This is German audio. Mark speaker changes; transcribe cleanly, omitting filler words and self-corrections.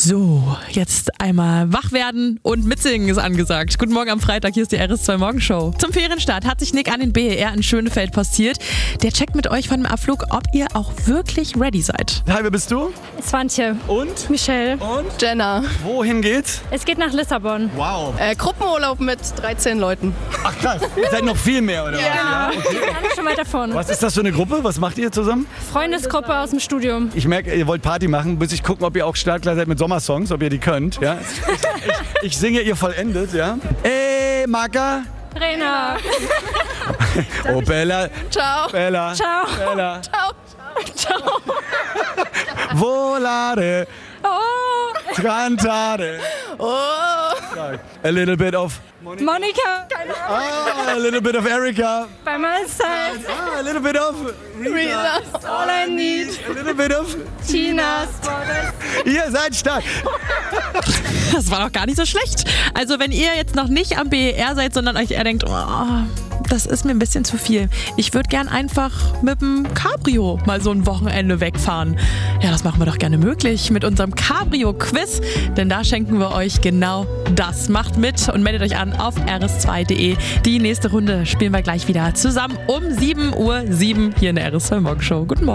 Speaker 1: So, jetzt einmal wach werden und mitsingen ist angesagt. Guten Morgen am Freitag, hier ist die RS2 Morgenshow. Zum Ferienstart hat sich Nick an den BER in Schönefeld postiert. Der checkt mit euch von dem Abflug, ob ihr auch wirklich ready seid.
Speaker 2: Hi, wer bist du?
Speaker 3: Swantje.
Speaker 2: Und?
Speaker 3: Michelle.
Speaker 2: Und?
Speaker 4: Jenna.
Speaker 2: Wohin geht's?
Speaker 3: Es geht nach Lissabon.
Speaker 2: Wow.
Speaker 4: Gruppenurlaub mit 13 Leuten.
Speaker 2: Ach krass, ihr seid noch viel mehr, oder was? Ja.
Speaker 3: Wir sind schon weiter vorne.
Speaker 2: Was ist das für eine Gruppe? Was macht ihr zusammen?
Speaker 3: Freundesgruppe aus dem Studium.
Speaker 2: Ich merke, ihr wollt Party machen, bis ich gucken, ob ihr auch startklar seid mit Sommersongs, ob ihr die könnt. Ja? Ich singe, ihr vollendet, ja? Ey, Maka.
Speaker 3: Rena.
Speaker 2: Oh, Bella.
Speaker 4: Ciao.
Speaker 2: Bella.
Speaker 3: Ciao.
Speaker 2: Bella.
Speaker 4: Ciao.
Speaker 3: Ciao.
Speaker 2: Volare.
Speaker 3: Oh.
Speaker 2: Cantare.
Speaker 4: Oh.
Speaker 2: A little bit of...
Speaker 3: Monika.
Speaker 2: a little bit of Erika.
Speaker 3: Bei Mahlzeit.
Speaker 2: A little bit of...
Speaker 4: Rita.
Speaker 3: All I need.
Speaker 2: A little bit of...
Speaker 3: Tinas.
Speaker 2: Ihr seid stark.
Speaker 1: Das war doch gar nicht so schlecht. Also wenn ihr jetzt noch nicht am BER seid, sondern euch eher denkt, das ist mir ein bisschen zu viel. Ich würde gern einfach mit dem Cabrio mal so ein Wochenende wegfahren. Ja, das machen wir doch gerne möglich mit unserem Cabrio-Quiz, denn da schenken wir euch genau das. Macht mit und meldet euch an auf rs2.de. Die nächste Runde spielen wir gleich wieder zusammen um 7:07 Uhr hier in der RS2 Morgenshow. Guten Morgen.